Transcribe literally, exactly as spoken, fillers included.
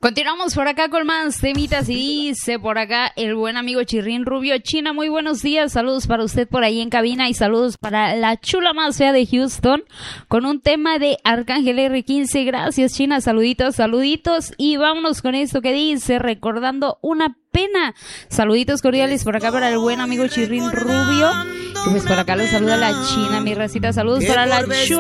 Continuamos por acá con más temitas y dice por acá el buen amigo Chirrín Rubio. China, muy buenos días, saludos para usted por ahí en cabina y saludos para la chula más fea de Houston con un tema de Arcángel erre quince. Gracias, China, saluditos, saluditos y vámonos con esto que dice, recordando una pena. Saluditos cordiales por acá para el buen amigo Chirrín Rubio. Y pues por acá los saluda la China, mi racita, saludos para la chula.